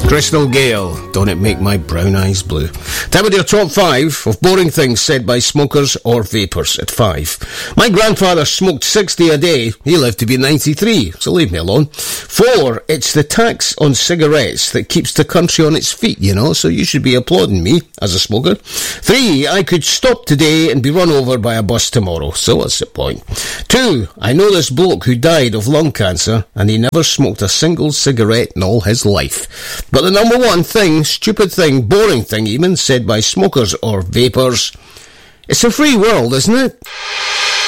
Crystal Gale, don't it make my brown eyes blue? Time with your top 5 of boring things said by smokers or vapors at 5. My grandfather smoked 60 a day. He lived to be 93, so leave me alone. 4, it's the tax on cigarettes that keeps the country on its feet, you know, so you should be applauding me as a smoker. 3, I could stop today and be run over by a bus tomorrow, so what's the point? 2, I know this bloke who died of lung cancer and he never smoked a single cigarette in all his life. But the number one thing, stupid thing, boring thing even, said by smokers or vapors, it's a free world, isn't it?